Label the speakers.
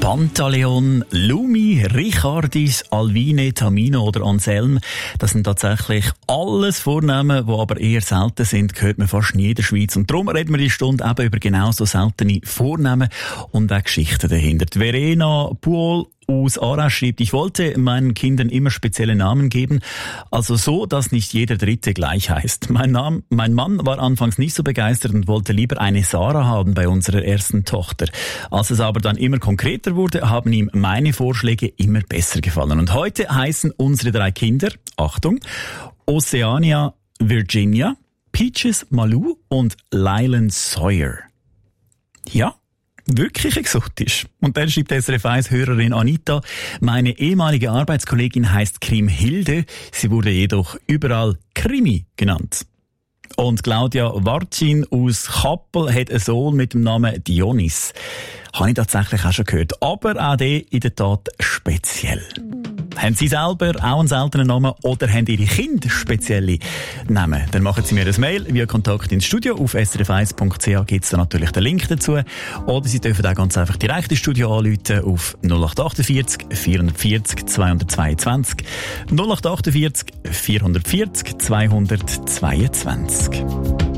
Speaker 1: Pantaleon, Lumi, Richardis, Alvine, Tamino oder Anselm, das sind tatsächlich alles Vornamen, die aber eher selten sind, hört man fast nie in der Schweiz. Und darum reden wir die Stunde eben über genau so seltene Vornamen und auch Geschichten dahinter. Die Verena Puol aus Aarau schreibt: Ich wollte meinen Kindern immer spezielle Namen geben, also so, dass nicht jeder Dritte gleich heißt. Mein Mann war anfangs nicht so begeistert und wollte lieber eine Sarah haben bei unserer ersten Tochter. Als es aber dann immer konkreter wurde, haben ihm meine Vorschläge immer besser gefallen. Und heute heißen unsere 3 Kinder, Achtung, Oceania, Virginia, Peaches, Malou und Lylan Sawyer. Ja, wirklich exotisch. Und dann schreibt SRF 1-Hörerin Anita: Meine ehemalige Arbeitskollegin heißt Krimhilde, sie wurde jedoch überall Krimi genannt. Und Claudia Warcin aus Kappel hat einen Sohn mit dem Namen Dionys. Habe ich tatsächlich auch schon gehört. Aber auch der in der Tat speziell. Haben Sie selber auch einen seltenen Namen oder haben Ihre Kinder spezielle Namen? Dann machen Sie mir ein Mail via Kontakt ins Studio. Auf srf1.ch gibt es da natürlich den Link dazu. Oder Sie dürfen auch ganz einfach direkt ins Studio anrufen auf 0848 440 222. 0848 440 222.